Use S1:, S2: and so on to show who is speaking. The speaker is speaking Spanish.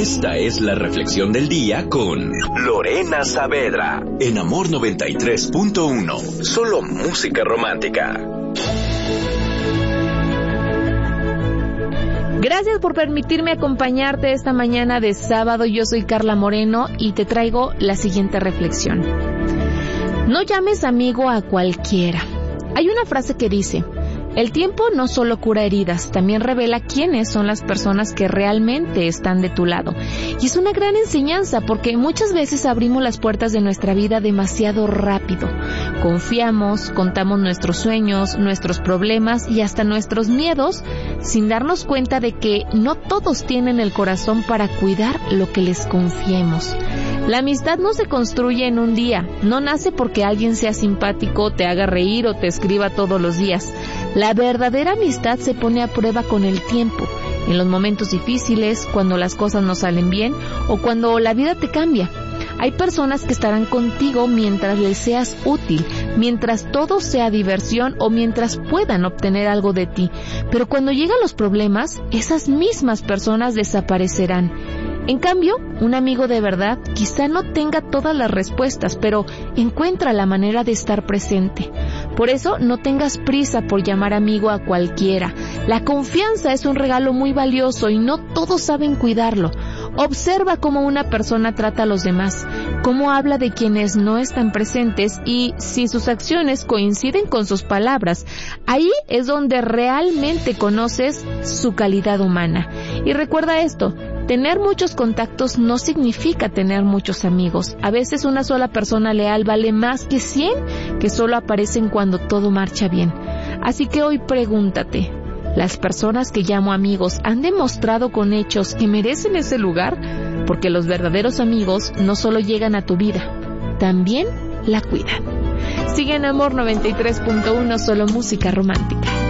S1: Esta es la reflexión del día con Lorena Saavedra en Amor 93.1. Solo música romántica.
S2: Gracias por permitirme acompañarte esta mañana de sábado. Yo soy Carla Moreno y te traigo la siguiente reflexión. No llames amigo a cualquiera. Hay una frase que dice: el tiempo no solo cura heridas, también revela quiénes son las personas que realmente están de tu lado. Y es una gran enseñanza porque muchas veces abrimos las puertas de nuestra vida demasiado rápido. Confiamos, contamos nuestros sueños, nuestros problemas y hasta nuestros miedos sin darnos cuenta de que no todos tienen el corazón para cuidar lo que les confiemos. La amistad no se construye en un día, no nace porque alguien sea simpático, te haga reír o te escriba todos los días. La verdadera amistad se pone a prueba con el tiempo, en los momentos difíciles, cuando las cosas no salen bien o cuando la vida te cambia. Hay personas que estarán contigo mientras les seas útil, mientras todo sea diversión o mientras puedan obtener algo de ti. Pero cuando llegan los problemas, esas mismas personas desaparecerán. En cambio, un amigo de verdad quizá no tenga todas las respuestas, pero encuentra la manera de estar presente. Por eso, no tengas prisa por llamar amigo a cualquiera. La confianza es un regalo muy valioso y no todos saben cuidarlo. Observa cómo una persona trata a los demás, cómo habla de quienes no están presentes y si sus acciones coinciden con sus palabras. Ahí es donde realmente conoces su calidad humana. Y recuerda esto: tener muchos contactos no significa tener muchos amigos. A veces una sola persona leal vale más que 100 que solo aparecen cuando todo marcha bien. Así que hoy pregúntate, ¿las personas que llamo amigos han demostrado con hechos que merecen ese lugar? Porque los verdaderos amigos no solo llegan a tu vida, también la cuidan. Sigue en Amor 93.1, solo música romántica.